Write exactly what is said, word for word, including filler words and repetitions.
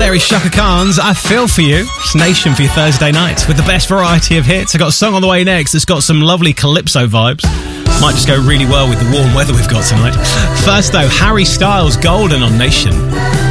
there is Shaka Khan's I Feel For You. It's Nation for your Thursday night with the best variety of hits. I've got a song on the way next that's got some lovely calypso vibes. Might just go really well with the warm weather we've got tonight. First though, Harry Styles, Golden on Nation.